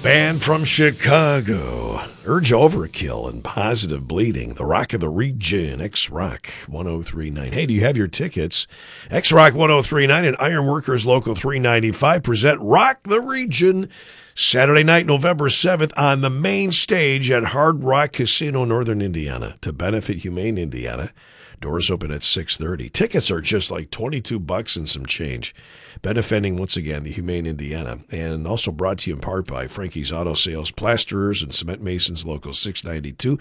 Band from Chicago. Urge Overkill and Positive Bleeding. The Rock of the Region. X-Rock 1039. Hey, do you have your tickets? X-Rock 1039 and Ironworkers Local 395 present Rock the Region Saturday night, November 7th on the main stage at Hard Rock Casino, Northern Indiana to benefit Humane Indiana. Doors open at 6:30. Tickets are just like $22 and some change. Benefiting, once again, the Humane Indiana. And also brought to you in part by Frankie's Auto Sales, Plasterers, and Cement Masons Local 692.